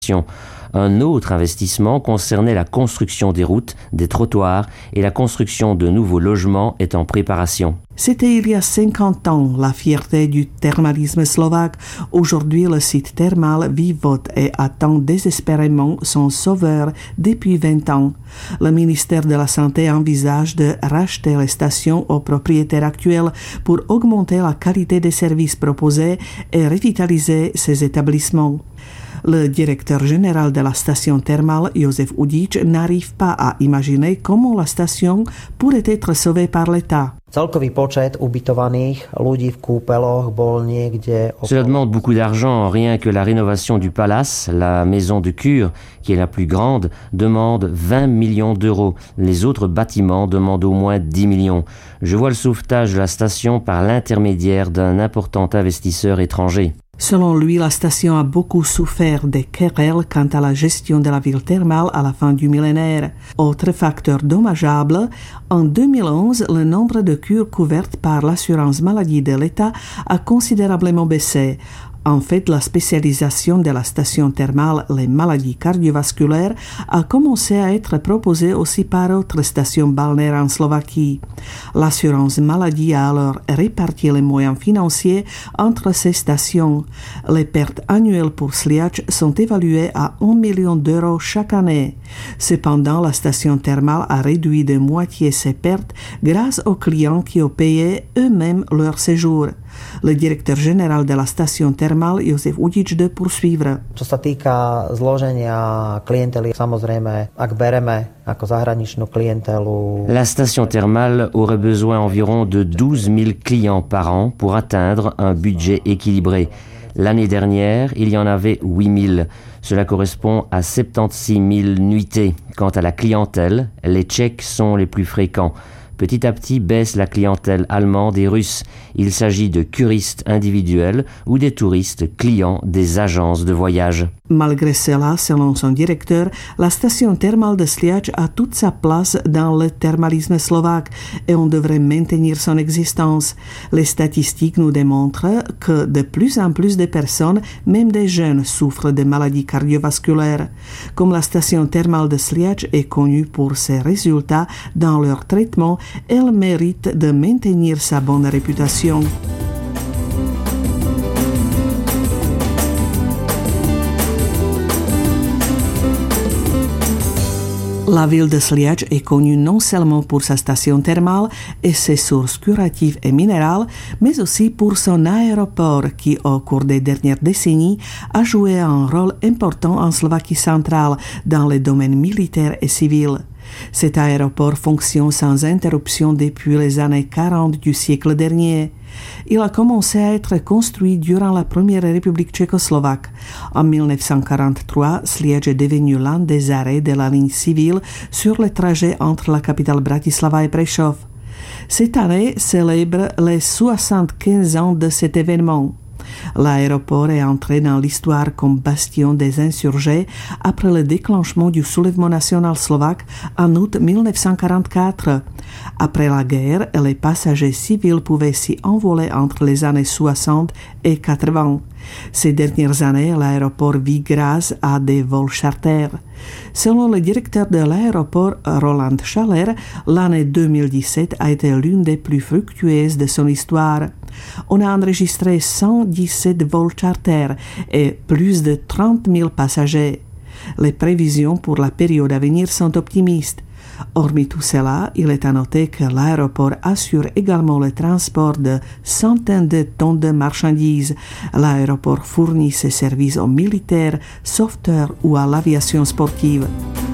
Un autre investissement concernait la construction des routes, des trottoirs et la construction de nouveaux logements est en préparation. C'était il y a 50 ans, la fierté du thermalisme slovaque. Aujourd'hui, le site thermal vivote et attend désespérément son sauveur depuis 20 ans. Le ministère de la Santé envisage de racheter les stations aux propriétaires actuels pour augmenter la qualité des services proposés et revitaliser ces établissements. Le directeur général de la station thermale, Josef Udič, n'arrive pas à imaginer comment la station pourrait être sauvée par l'État. Cela demande beaucoup d'argent, rien que la rénovation du palace, la maison de cure, qui est la plus grande, demande 20 millions d'euros. Les autres bâtiments demandent au moins 10 millions. Je vois le sauvetage de la station par l'intermédiaire d'un important investisseur étranger. Selon lui, la station a beaucoup souffert des querelles quant à la gestion de la ville thermale à la fin du millénaire. Autre facteur dommageable, en 2011, le nombre de cures couvertes par l'assurance maladie de l'État a considérablement baissé. En fait, la spécialisation de la station thermale, les maladies cardiovasculaires, a commencé à être proposée aussi par d'autres stations balnéaires en Slovaquie. L'assurance maladie a alors réparti les moyens financiers entre ces stations. Les pertes annuelles pour Sliač sont évaluées à 1 million d'euros chaque année. Cependant, la station thermale a réduit de moitié ses pertes grâce aux clients qui ont payé eux-mêmes leur séjour. Le directeur général de la station thermale, Josef Udič, de poursuivre. Čo sa týka zloženia klientely, samozrejme, ak bereme ako zahraničnú klientelu. La station thermale aurait besoin environ de 12 000 clients par an pour atteindre un budget équilibré. L'année dernière, il y en avait 8 000. Cela correspond à 76 000 nuitées. Quant à la clientèle, les Tchèques sont les plus fréquents. Petit à petit baisse la clientèle allemande et russe. Il s'agit de curistes individuels ou des touristes clients des agences de voyage. Malgré cela, selon son directeur, la station thermale de Sliač a toute sa place dans le thermalisme slovaque et on devrait maintenir son existence. Les statistiques nous démontrent que de plus en plus de personnes, même des jeunes, souffrent de maladies cardiovasculaires. Comme la station thermale de Sliač est connue pour ses résultats dans leur traitement, elle mérite de maintenir sa bonne réputation. La ville de Sliač est connue non seulement pour sa station thermale et ses sources curatives et minérales, mais aussi pour son aéroport qui, au cours des dernières décennies, a joué un rôle important en Slovaquie centrale dans les domaines militaires et civils. Cet aéroport fonctionne sans interruption depuis les années 40 du siècle dernier. Il a commencé à être construit durant la première République tchécoslovaque. En 1943, Sliač est devenu l'un des arrêts de la ligne civile sur le trajet entre la capitale Bratislava et Prešov. Cette année célèbre les 75 ans de cet événement. L'aéroport est entré dans l'histoire comme bastion des insurgés après le déclenchement du soulèvement national slovaque en août 1944. Après la guerre, les passagers civils pouvaient s'y envoler entre les années 60 et 80. Ces dernières années, l'aéroport vit grâce à des vols charters. Selon le directeur de l'aéroport, Roland Schaller, l'année 2017 a été l'une des plus fructueuses de son histoire. On a enregistré 117 vols charters et plus de 30 000 passagers. Les prévisions pour la période à venir sont optimistes. Hormis tout cela, il est à noter que l'aéroport assure également le transport de centaines de tonnes de marchandises. L'aéroport fournit ses services aux militaires, sauveteurs ou à l'aviation sportive.